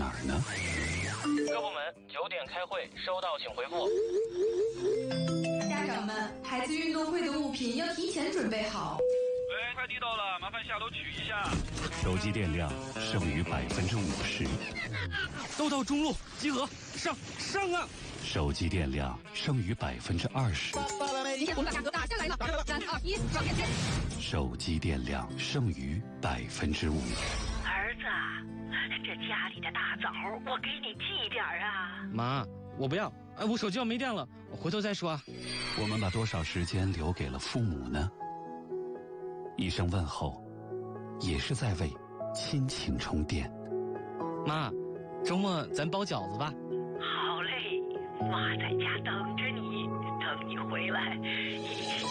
哪儿呢？ 各部门9点开会，收到请回复。 家长们，孩子运动会的物品要提前准备好。 喂，快递到了，麻烦下楼取一下。 手机电量剩余50%。 都到中路集合，上啊！ 手机电量剩余20%。 我们把价格打下来了，3、2、1，上链接。 手机电量剩余5%。 儿子，这家里的大枣我给你寄点啊。 妈，我不要，我手机要没电了，我回头再说啊。 我们把多少时间留给了父母呢？一声问候，也是在为亲情充电。 妈，周末咱包饺子吧。 好嘞，妈在家等着你，等你回来一起。